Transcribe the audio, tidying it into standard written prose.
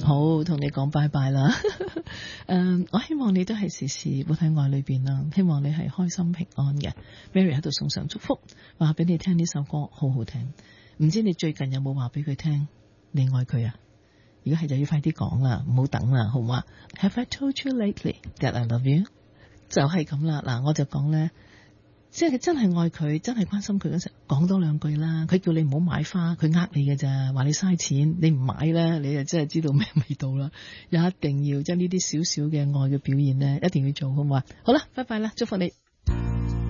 好，同你講拜拜啦。我希望你都係時時活喺愛裏邊啦，希望你係開心平安嘅。Mary 喺度送上祝福，話俾你聽呢首歌好好聽。唔知你最近有冇話俾佢聽你愛佢啊？如果係就要快啲講啦，唔好等啦，好嗎？ Have I told you lately that I love you？ 就係咁啦。嗱，我就講咧，即係真係愛佢，真係關心佢嗰時，講多兩句啦。佢叫你唔好買花，佢呃你嘅咋，話你嘥錢，你唔買咧，你就真係知道咩味道啦。一定要將呢啲少少嘅愛嘅表現咧，一定要做好嘛。好啦，拜拜啦，祝福你。